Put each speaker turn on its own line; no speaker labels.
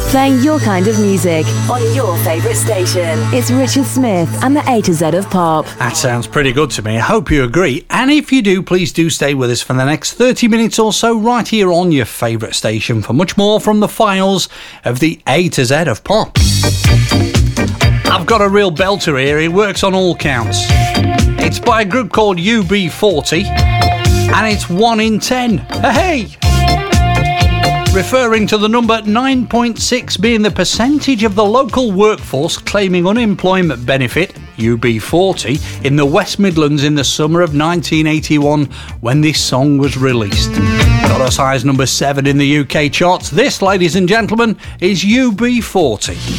Playing your kind of music on your favourite station. It's Richard Smith and the A to Z of Pop.
That sounds pretty good to me. I hope you agree. And if you do, please do stay with us for the next 30 minutes or so right here on your favourite station for much more from the files of the A to Z of Pop. I've got a real belter here. It works on all counts. It's by a group called UB40 and it's 1 in 10. Hey! Referring to the number 9.6 being the percentage of the local workforce claiming unemployment benefit, UB40, in the West Midlands in the summer of 1981 when this song was released. Got us high as number 7 in the UK charts. This, ladies and gentlemen, is UB40.